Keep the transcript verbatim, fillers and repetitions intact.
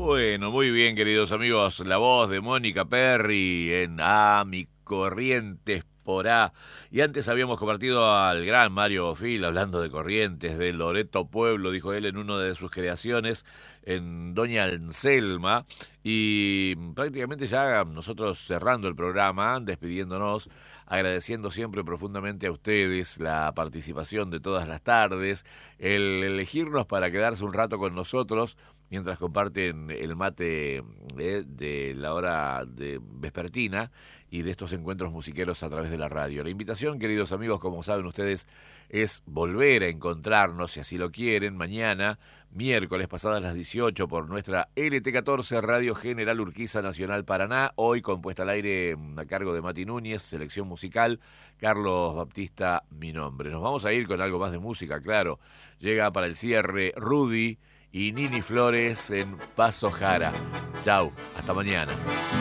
Bueno, muy bien, queridos amigos. La voz de Mónica Perry en A Mi Corrientes por A. Y antes habíamos compartido al gran Mario Fil hablando de Corrientes, de Loreto Pueblo, dijo él en una de sus creaciones, en Doña Anselma. Y prácticamente ya nosotros cerrando el programa, despidiéndonos, agradeciendo siempre profundamente a ustedes la participación de todas las tardes, el elegirnos para quedarse un rato con nosotros mientras comparten el mate eh, de la hora de vespertina y de estos encuentros musiqueros a través de la radio. La invitación, queridos amigos, como saben ustedes, es volver a encontrarnos, si así lo quieren, mañana, miércoles, pasadas las dieciocho, por nuestra L T catorce, Radio General Urquiza Nacional Paraná, hoy con puesta al aire a cargo de Mati Núñez, selección musical, Carlos Baptista, mi nombre. Nos vamos a ir con algo más de música, claro. Llega para el cierre Rudy y Nini Flores en Paso Jara. Chau, hasta mañana.